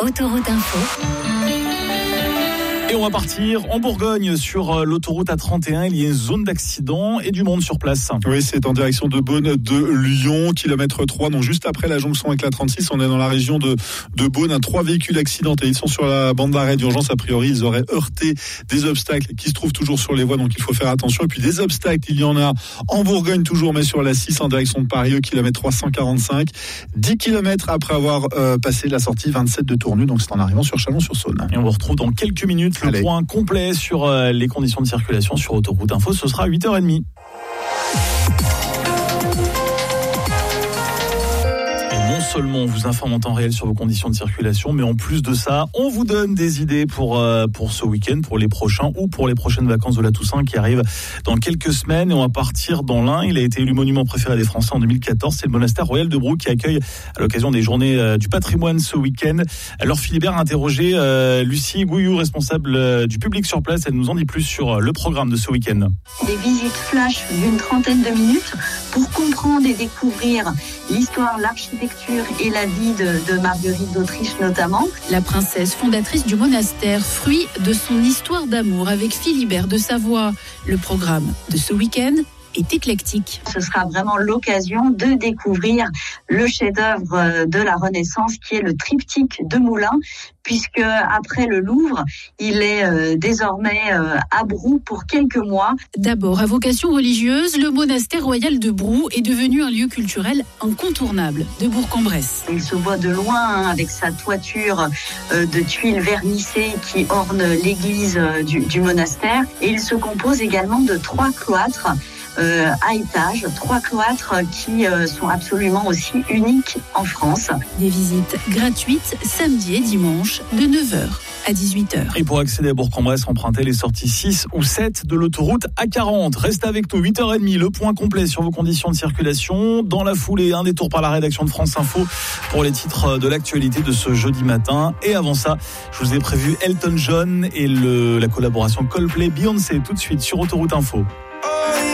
Autoroute Info. Et on va partir en Bourgogne sur l'autoroute A31. Il y a une zone d'accident et du monde sur place. Oui, c'est en direction de Beaune de Lyon, kilomètre 3, donc juste après la jonction avec la 36. On est dans la région de Beaune. 3 véhicules accidentés. Ils sont sur la bande d'arrêt d'urgence. A priori, ils auraient heurté des obstacles qui se trouvent toujours sur les voies, donc il faut faire attention. Et puis des obstacles, il y en a en Bourgogne toujours, mais sur la 6 en direction de Paris, au kilomètre 345. 10 km après avoir passé la sortie 27 de Tournu, donc c'est en arrivant sur Chalon-sur-Saône. Et on vous retrouve dans quelques minutes. Le point complet sur les conditions de circulation sur Autoroute Info, ce sera à 8h30. Non seulement on vous informe en temps réel sur vos conditions de circulation, mais en plus de ça, on vous donne des idées pour ce week-end, pour les prochains ou pour les prochaines vacances de la Toussaint qui arrivent dans quelques semaines. Et on va partir dans l'Ain. Il a été élu monument préféré des Français en 2014. C'est le monastère royal de Brou qui accueille à l'occasion des journées du patrimoine ce week-end. Alors Philibert a interrogé Lucie Gouillou, responsable du public sur place. Elle nous en dit plus sur le programme de ce week-end. Des visites flash d'une trentaine de minutes pour comprendre et découvrir l'histoire, l'architecture et la vie de Marguerite d'Autriche notamment. La princesse fondatrice du monastère, fruit de son histoire d'amour avec Philibert de Savoie. Le programme de ce week-end est éclectique. Ce sera vraiment l'occasion de découvrir le chef-d'œuvre de la Renaissance qui est le triptyque de Moulins, puisque après le Louvre, il est désormais à Brou pour quelques mois. D'abord à vocation religieuse, le monastère royal de Brou est devenu un lieu culturel incontournable de Bourg-en-Bresse. Il se voit de loin avec sa toiture de tuiles vernissées qui orne l'église du monastère, et il se compose également de 3 cloîtres à étage, 3 cloîtres qui sont absolument aussi uniques en France. Des visites gratuites samedi et dimanche de 9h à 18h. Et pour accéder à Bourg-en-Bresse, empruntez les sorties 6 ou 7 de l'autoroute A40. Restez avec nous, 8h30, le point complet sur vos conditions de circulation. Dans la foulée, un détour par la rédaction de France Info pour les titres de l'actualité de ce jeudi matin. Et avant ça, je vous ai prévu Elton John et la collaboration Coldplay Beyoncé tout de suite sur Autoroute Info.